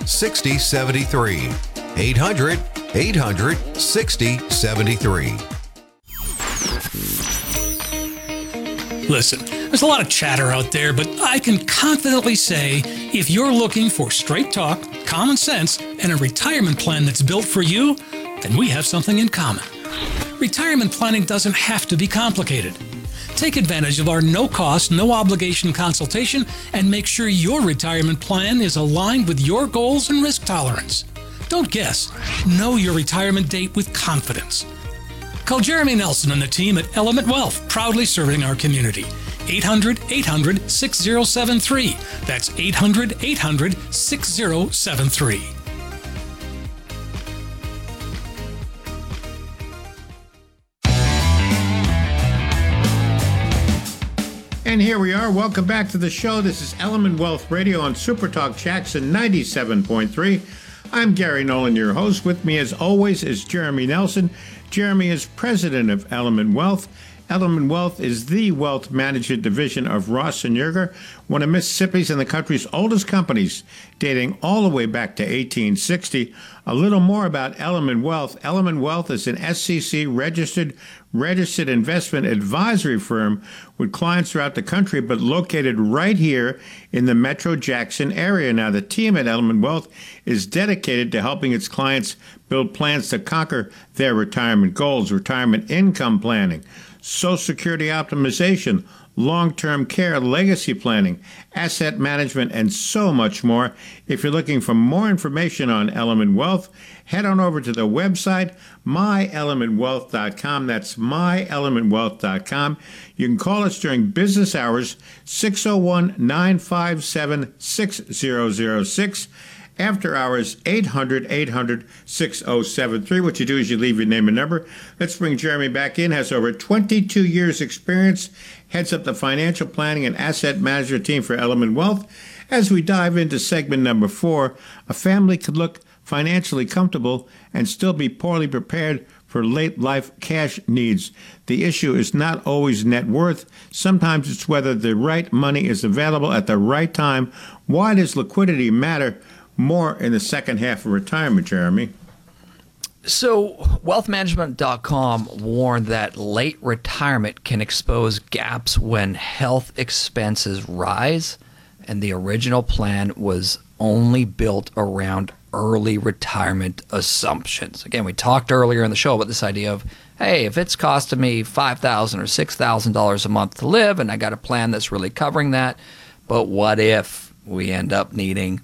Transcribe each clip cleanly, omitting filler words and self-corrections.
800-800-6073. 800-800-6073. Listen, there's a lot of chatter out there, but I can confidently say if you're looking for straight talk, common sense, and a retirement plan that's built for you, then we have something in common. Retirement planning doesn't have to be complicated. Take advantage of our no-cost, no-obligation consultation and make sure your retirement plan is aligned with your goals and risk tolerance. Don't guess. Know your retirement date with confidence. Call Jeremy Nelson and the team at Element Wealth, proudly serving our community. 800-800-6073. That's 800-800-6073. And here we are. Welcome back to the show. This is Element Wealth Radio on Supertalk Jackson 97.3. I'm Gary Nolan, your host. With me, as always, is Jeremy Nelson. Jeremy is president of Element Wealth. Element Wealth is the wealth management division of Ross & Yerger, one of Mississippi's and the country's oldest companies, dating all the way back to 1860. A little more about Element Wealth. Element Wealth is an SEC registered investment advisory firm with clients throughout the country, but located right here in the Metro Jackson area. Now, the team at Element Wealth is dedicated to helping its clients build plans to conquer their retirement goals, retirement income planning, Social Security optimization, long-term care, legacy planning, asset management, and so much more. If you're looking for more information on Element Wealth, head on over to the website, myelementwealth.com. That's myelementwealth.com. You can call us during business hours, 601-957-6006. After hours, 800-800-6073. What you do is you leave your name and number. Let's bring Jeremy back in. Has over 22 years experience. Heads up the financial planning and asset management team for Element Wealth. As we dive into segment number 4, a family could look financially comfortable and still be poorly prepared for late life cash needs. The issue is not always net worth. Sometimes it's whether the right money is available at the right time. Why does liquidity matter more in the second half of retirement, Jeremy? So wealthmanagement.com warned that late retirement can expose gaps when health expenses rise, and the original plan was only built around early retirement assumptions. Again, we talked earlier in the show about this idea of, hey, if it's costing me $5,000 or $6,000 a month to live and I got a plan that's really covering that, but what if we end up needing,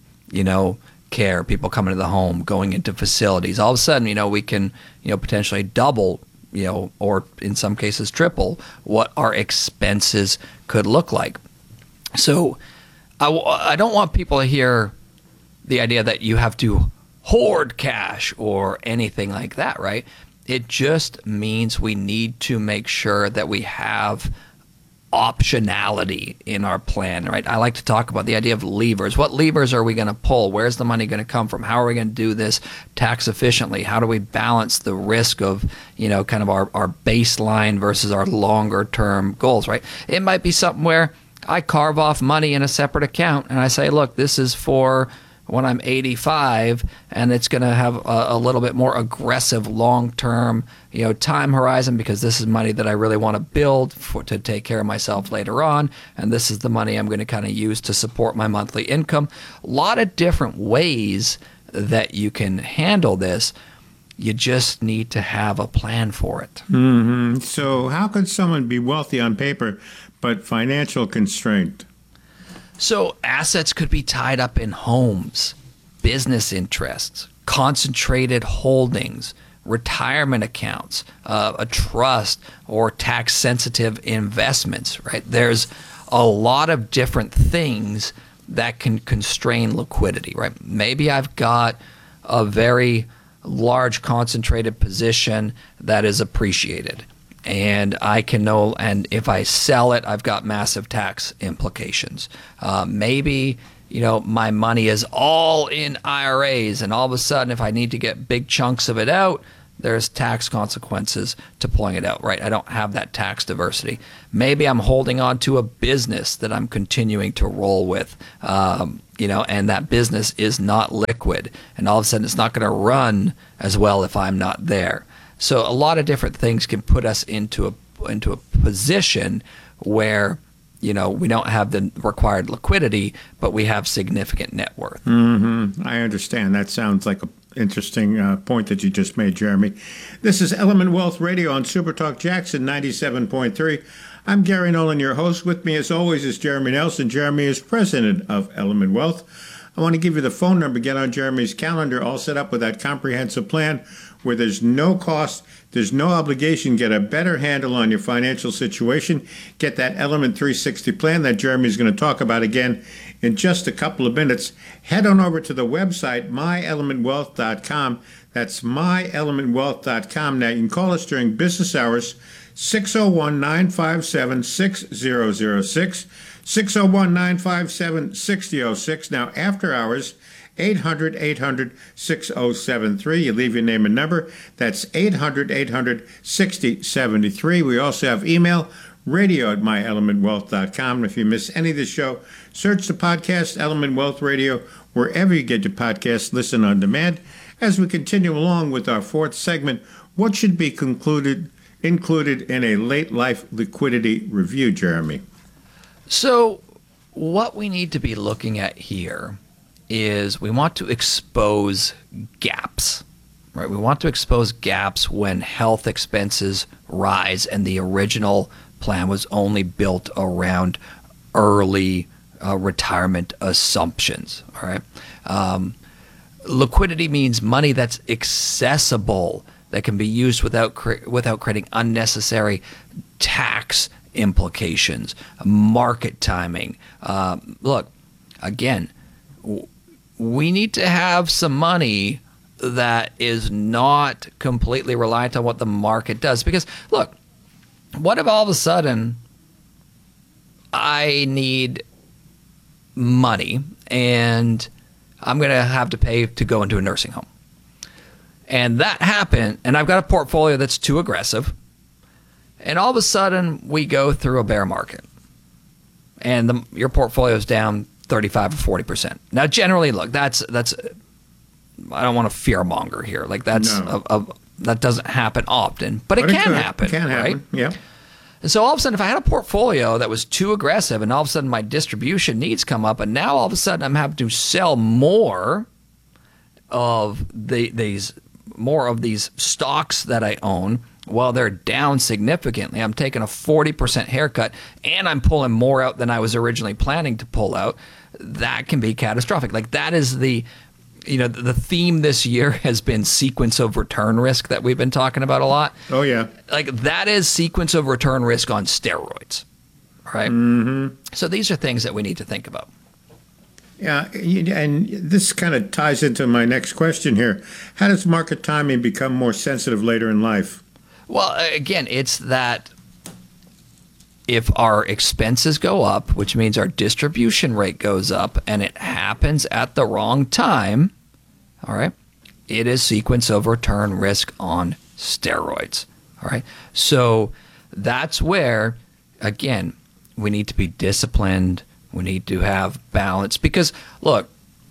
care, people coming to the home, going into facilities. All of a sudden, we can, potentially double, or in some cases triple what our expenses could look like. So I don't want people to hear the idea that you have to hoard cash or anything like that, right? It just means we need to make sure that we have optionality in our plan, right? I like to talk about the idea of levers. What levers are we going to pull? Where's the money going to come from? How are we going to do this tax efficiently? How do we balance the risk of, kind of our baseline versus our longer term goals, right? It might be something where I carve off money in a separate account and I say, look, this is for when I'm 85, and it's going to have a little bit more aggressive long-term, time horizon, because this is money that I really want to build to take care of myself later on, and this is the money I'm going to kind of use to support my monthly income. A lot of different ways that you can handle this. You just need to have a plan for it. Mm-hmm. So how could someone be wealthy on paper but financial constrained? So assets could be tied up in homes, business interests, concentrated holdings, retirement accounts, a trust, or tax-sensitive investments, right? There's a lot of different things that can constrain liquidity, right? Maybe I've got a very large concentrated position that is appreciated, and I can know, and if I sell it, I've got massive tax implications. Maybe, my money is all in IRAs, and all of a sudden, if I need to get big chunks of it out, there's tax consequences to pulling it out, right? I don't have that tax diversity. Maybe I'm holding on to a business that I'm continuing to roll with, and that business is not liquid, and all of a sudden it's not going to run as well if I'm not there. So a lot of different things can put us into a position where we don't have the required liquidity, but we have significant net worth. I understand. That sounds like an interesting point that you just made, Jeremy. This is Element Wealth Radio on Supertalk Jackson 97.3. I'm Gary Nolan, your host. With me, as always, is Jeremy Nelson. Jeremy is president of Element Wealth. I want to give you the phone number. Get on Jeremy's calendar, all set up with that comprehensive plan where there's no cost, there's no obligation. Get a better handle on your financial situation. Get that Element 360 plan that Jeremy's going to talk about again in just a couple of minutes. Head on over to the website, myelementwealth.com. That's myelementwealth.com. Now, you can call us during business hours, 601-957-6006, 601-957-6006. Now, after hours, 800-800-6073. You leave your name and number. That's 800-800-6073. We also have email, radio@myelementwealth.com. If you miss any of the show, search the podcast, Element Wealth Radio, wherever you get your podcasts. Listen on demand. As we continue along with our fourth segment, what should be included in a late life liquidity review, Jeremy? So what we need to be looking at here is we want to expose gaps, right? We want to expose gaps when health expenses rise and the original plan was only built around early retirement assumptions, all right? Liquidity means money that's accessible, that can be used without creating unnecessary tax implications, market timing. Look, again, we need to have some money that is not completely reliant on what the market does. Because, look, what if all of a sudden I need money and I'm going to have to pay to go into a nursing home? And that happened, and I've got a portfolio that's too aggressive, and all of a sudden we go through a bear market, and your portfolio is down 35 or 40%. Now, generally, look, that's I don't want to fearmonger here. Like that doesn't happen often, but it can happen. It can happen, right? Yeah. And so all of a sudden, if I had a portfolio that was too aggressive, and all of a sudden my distribution needs come up, and now all of a sudden I'm having to sell more of these stocks that I own, while they're down significantly. I'm taking a 40% haircut, and I'm pulling more out than I was originally planning to pull out. That can be catastrophic. Like that is the theme this year has been sequence of return risk that we've been talking about a lot. Oh, yeah. Like that is sequence of return risk on steroids, right? Mm-hmm. So these are things that we need to think about. Yeah, and this kind of ties into my next question here. How does market timing become more sensitive later in life? Well, again, it's that if our expenses go up, which means our distribution rate goes up, and it happens at the wrong time, all right, it is sequence of return risk on steroids, all right? So that's where, again, we need to be disciplined. We need to have balance because, look,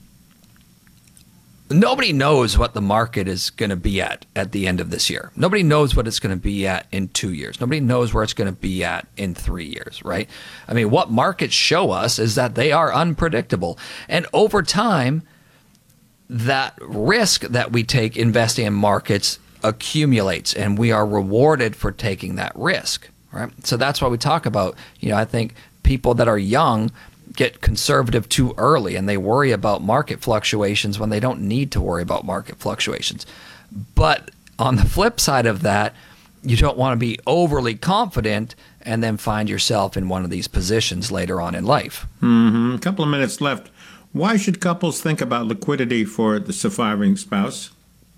nobody knows what the market is going to be at the end of this year. Nobody knows what it's going to be at in 2 years. Nobody knows where it's going to be at in 3 years, right? I mean, what markets show us is that they are unpredictable. And over time, that risk that we take investing in markets accumulates, and we are rewarded for taking that risk, right? So that's why we talk about, I think people that are young get conservative too early, and they worry about market fluctuations when they don't need to worry about market fluctuations. But on the flip side of that, you don't want to be overly confident and then find yourself in one of these positions later on in life. Mm-hmm. A couple of minutes left. Why should couples think about liquidity for the surviving spouse?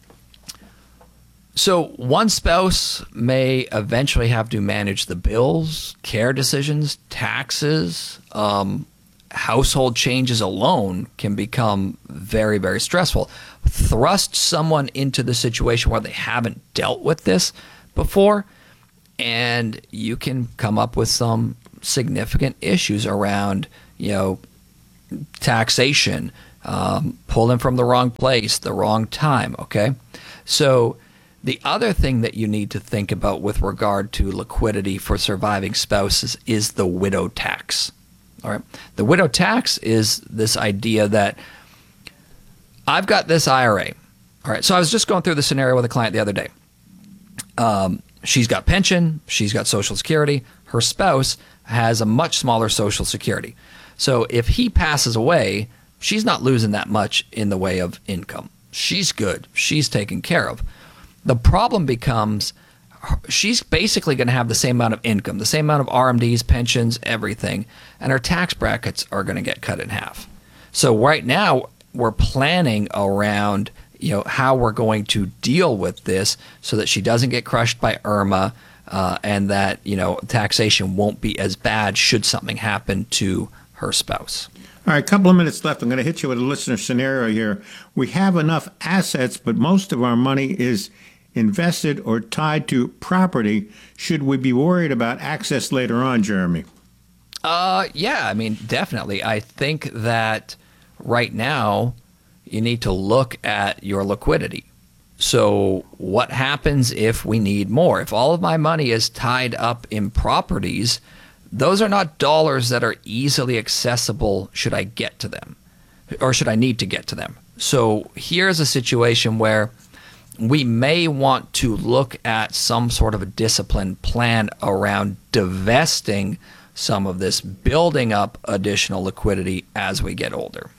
So one spouse may eventually have to manage the bills, care decisions, taxes. Household changes alone can become very, very stressful. Thrust someone into the situation where they haven't dealt with this before, and you can come up with some significant issues around, taxation, pulling from the wrong place, the wrong time, okay? So the other thing that you need to think about with regard to liquidity for surviving spouses is the widow tax. All right. The widow tax is this idea that I've got this IRA. All right. So I was just going through the scenario with a client the other day. She's got pension. She's got Social Security. Her spouse has a much smaller Social Security. So if he passes away, she's not losing that much in the way of income. She's good. She's taken care of. The problem becomes she's basically going to have the same amount of income, the same amount of RMDs, pensions, everything, and her tax brackets are going to get cut in half. So right now we're planning around how we're going to deal with this so that she doesn't get crushed by IRMA and that taxation won't be as bad should something happen to her spouse. All right, a couple of minutes left. I'm going to hit you with a listener scenario here. We have enough assets, but most of our money is invested or tied to property. Should we be worried about access later on, Jeremy? Yeah, I mean, definitely. I think that right now you need to look at your liquidity. So what happens if we need more? If all of my money is tied up in properties, those are not dollars that are easily accessible should I get to them or should I need to get to them. So here's a situation where we may want to look at some sort of a disciplined plan around divesting some of this, building up additional liquidity as we get older.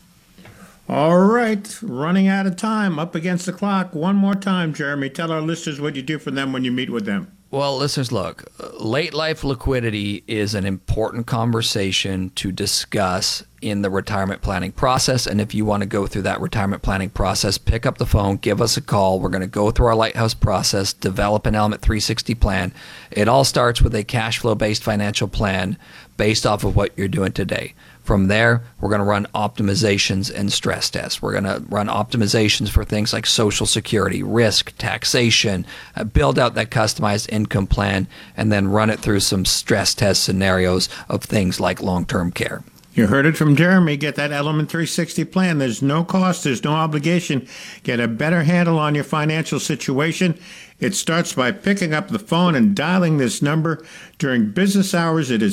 All right, running out of time, up against the clock. One more time, Jeremy. Tell our listeners what you do for them when you meet with them. Well, listeners, look, late life liquidity is an important conversation to discuss in the retirement planning process. And if you want to go through that retirement planning process, pick up the phone, give us a call. We're going to go through our Lighthouse process, develop an Element 360 plan. It all starts with a cash flow based financial plan based off of what you're doing today. From there, we're going to run optimizations and stress tests. We're going to run optimizations for things like Social Security, risk, taxation, build out that customized income plan, and then run it through some stress test scenarios of things like long-term care. You heard it from Jeremy. Get that Element 360 plan. There's no cost. There's no obligation. Get a better handle on your financial situation. It starts by picking up the phone and dialing this number. During business hours, it is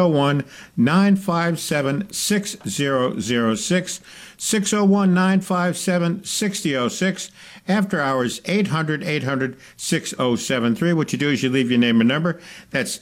601-957-6006, 601-957-6006. After hours, 800-800-6073. What you do is you leave your name and number. That's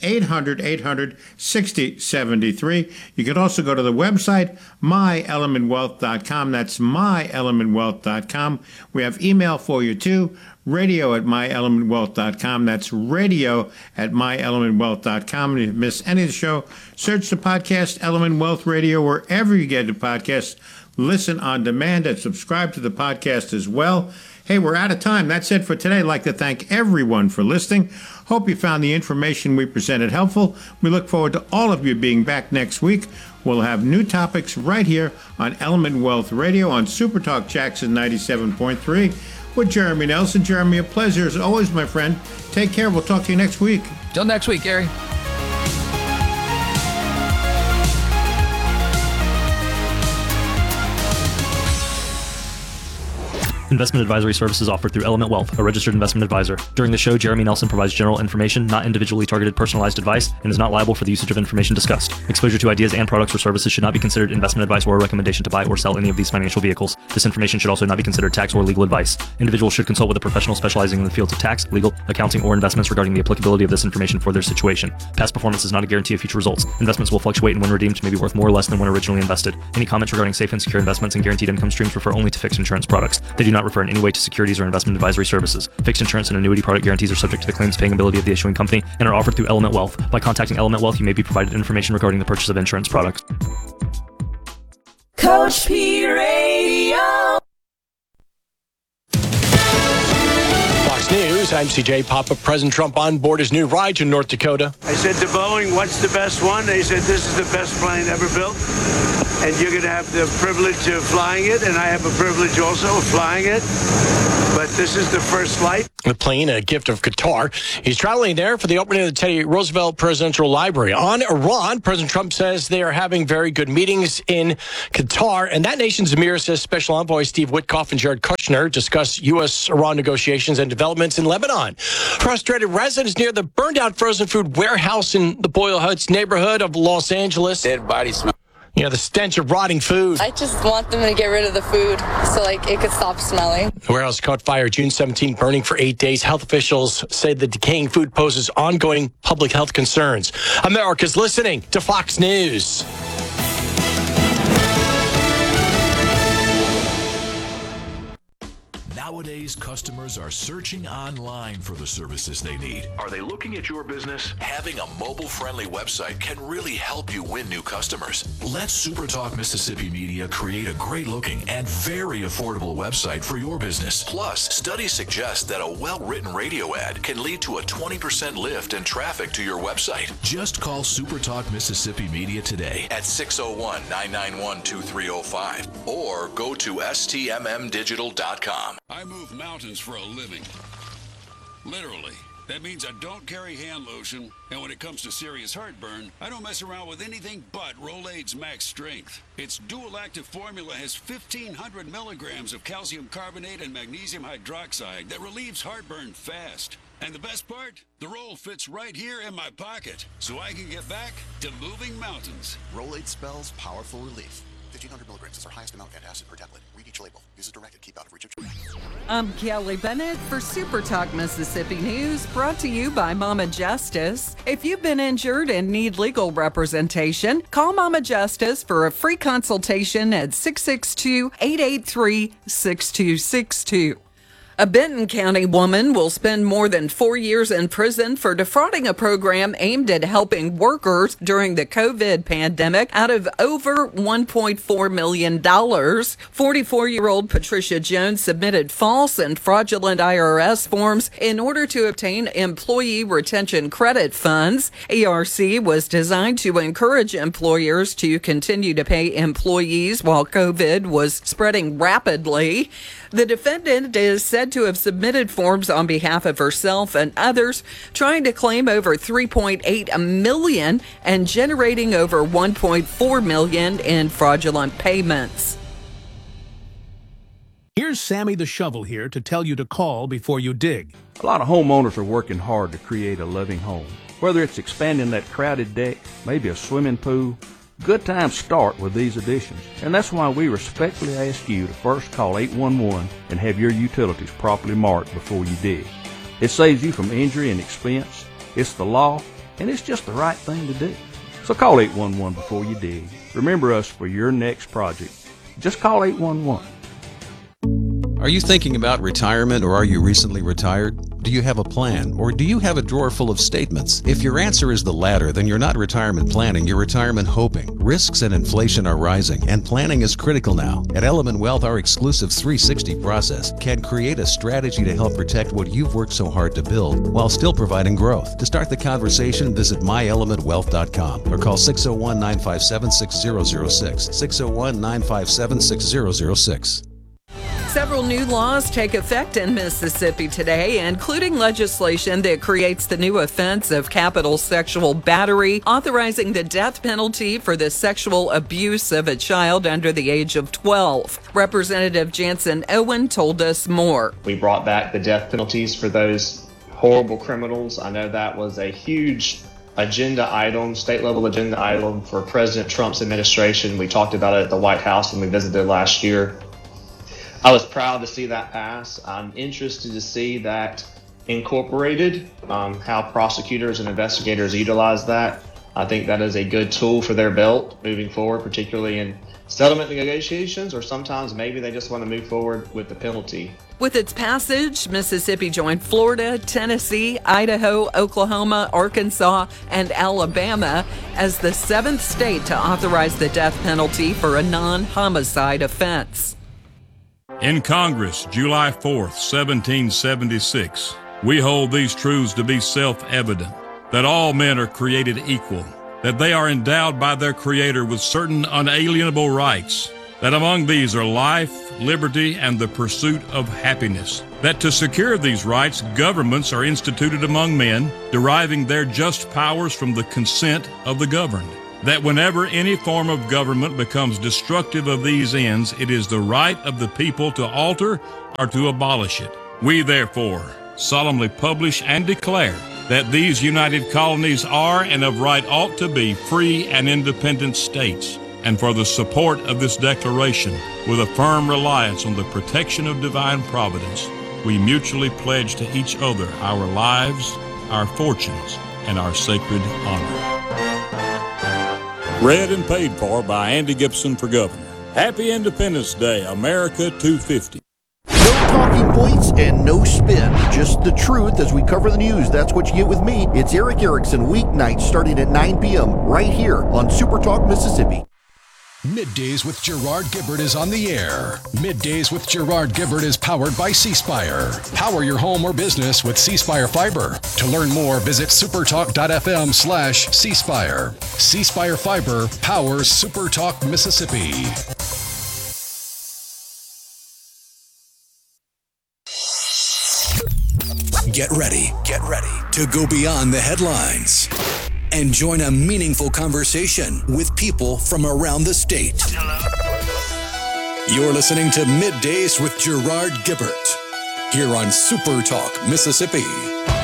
800-800-6073. You can also go to the website, myelementwealth.com. That's myelementwealth.com. We have email for you, too. radio@myelementwealth.com. That's radio@myelementwealth.com. And if you miss any of the show, search the podcast Element Wealth Radio wherever you get the podcast. Listen on demand and subscribe to the podcast as well. Hey, we're out of time. That's it for today. I'd like to thank everyone for listening. Hope you found the information we presented helpful. We look forward to all of you being back next week. We'll have new topics right here on Element Wealth Radio on Super Talk Jackson 97.3 with Jeremy Nelson. Jeremy, a pleasure as always, my friend. Take care. We'll talk to you next week. Till next week, Gary. Investment advisory services offered through Element Wealth, a registered investment advisor. During the show, Jeremy Nelson provides general information, not individually targeted personalized advice, and is not liable for the usage of information discussed. Exposure to ideas and products or services should not be considered investment advice or a recommendation to buy or sell any of these financial vehicles. This information should also not be considered tax or legal advice. Individuals should consult with a professional specializing in the fields of tax, legal, accounting, or investments regarding the applicability of this information for their situation. Past performance is not a guarantee of future results. Investments will fluctuate and when redeemed may be worth more or less than when originally invested. Any comments regarding safe and secure investments and guaranteed income streams refer only to fixed insurance products. They do not refer in any way to securities or investment advisory services. Fixed insurance and annuity product guarantees are subject to the claims paying ability of the issuing company and are offered through Element Wealth. By contacting Element Wealth, you may be provided information regarding the purchase of insurance products. Coach P Radio. Fox News, I'm CJ Papa. President Trump on board his new ride to North Dakota. I said to Boeing, what's the best one? They said, this is the best plane ever built. And you're going to have the privilege of flying it, and I have a privilege also of flying it. but this is the first flight. The plane, a gift of Qatar. He's traveling there for the opening of the Teddy Roosevelt Presidential Library. On Iran, President Trump says they are having very good meetings in Qatar. And that nation's emir says Special Envoy Steve Witkoff and Jared Kushner discuss U.S.-Iran negotiations and developments in Lebanon. Frustrated residents near the burned-out frozen food warehouse in the Boyle Heights neighborhood of Los Angeles. Dead body smell. You know, the stench of rotting food. I just want them to get rid of the food so, it could stop smelling. The warehouse caught fire June 17, burning for 8 days. Health officials say the decaying food poses ongoing public health concerns. America's listening to Fox News. Nowadays, customers are searching online for the services they need. Are they looking at your business? Having a mobile-friendly website can really help you win new customers. Let SuperTalk Mississippi Media create a great-looking and very affordable website for your business. Plus, studies suggest that a well-written radio ad can lead to a 20% lift in traffic to your website. Just call SuperTalk Mississippi Media today at 601-991-2305 or go to stmmdigital.com. I move mountains for a living. Literally. That means I don't carry hand lotion, and when it comes to serious heartburn, I don't mess around with anything but Rolaids Max Strength. Its dual-active formula has 1,500 milligrams of calcium carbonate and magnesium hydroxide that relieves heartburn fast. And the best part? The roll fits right here in my pocket, so I can get back to moving mountains. Rolaids spells powerful relief. 1,500 milligrams is our highest amount of antacid per tablet. Read each label. Use as directed. Keep out of reach of children. I'm Kelly Bennett for Super Talk Mississippi News, brought to you by Mama Justice. If you've been injured and need legal representation, call Mama Justice for a free consultation at 662-883-6262. A Benton County woman will spend more than 4 years in prison for defrauding a program aimed at helping workers during the COVID pandemic out of over $1.4 million. 44-year-old Patricia Jones submitted false and fraudulent IRS forms in order to obtain employee retention credit funds. ERC was designed to encourage employers to continue to pay employees while COVID was spreading rapidly. The defendant is said to have submitted forms on behalf of herself and others, trying to claim over $3.8 million and generating over $1.4 million in fraudulent payments. Here's Sammy the Shovel here to tell you to call before you dig. A lot of homeowners are working hard to create a loving home. Whether it's expanding that crowded deck, maybe a swimming pool, good times start with these additions, and that's why we respectfully ask you to first call 811 and have your utilities properly marked before you dig. It saves you from injury and expense. It's the law, and it's just the right thing to do. So call 811 before you dig. Remember us for your next project. Just call 811. Are you thinking about retirement, or are you recently retired? Do you have a plan, or do you have a drawer full of statements? If your answer is the latter, then you're not retirement planning, you're retirement hoping. Risks and inflation are rising, and planning is critical now. At Element Wealth, our exclusive 360 process can create a strategy to help protect what you've worked so hard to build while still providing growth. To start the conversation, visit myelementwealth.com or call 601-957-6006, 601-957-6006. Several new laws take effect in Mississippi today, including legislation that creates the new offense of capital sexual battery, authorizing the death penalty for the sexual abuse of a child under the age of 12. Representative Jansen Owen told us more. We brought back the death penalties for those horrible criminals. I know that was a huge agenda item, state-level agenda item for President Trump's administration. We talked about it at the White House when we visited last year. I was proud to see that pass. I'm interested to see that incorporated, how prosecutors and investigators utilize that. I think that is a good tool for their belt moving forward, particularly in settlement negotiations, or sometimes maybe they just want to move forward with the penalty. With its passage, Mississippi joined Florida, Tennessee, Idaho, Oklahoma, Arkansas, and Alabama as the 7th state to authorize the death penalty for a non-homicide offense. In Congress, July 4th, 1776, we hold these truths to be self-evident, that all men are created equal, that they are endowed by their Creator with certain unalienable rights, that among these are life, liberty, and the pursuit of happiness. That to secure these rights, governments are instituted among men, deriving their just powers from the consent of the governed. That whenever any form of government becomes destructive of these ends, it is the right of the people to alter or to abolish it. We therefore solemnly publish and declare that these united colonies are and of right ought to be free and independent states. And for the support of this declaration, with a firm reliance on the protection of divine providence, we mutually pledge to each other our lives, our fortunes, and our sacred honor. Read and paid for by Andy Gibson for governor. Happy Independence Day, America 250. No talking points and no spin. Just the truth as we cover the news. That's what you get with me. It's Eric Erickson, weeknights starting at 9 p.m. right here on Super Talk Mississippi. Middays with Gerard Gibbert is on the air. Middays with Gerard Gibbert is powered by C Spire. Power your home or business with C Spire Fiber. To learn more, visit supertalk.fm/C Spire. C Spire Fiber powers Super Talk Mississippi. Get ready to go beyond the headlines and join a meaningful conversation with people from around the state. You're listening to Middays with Gerard Gibbert here on Super Talk Mississippi.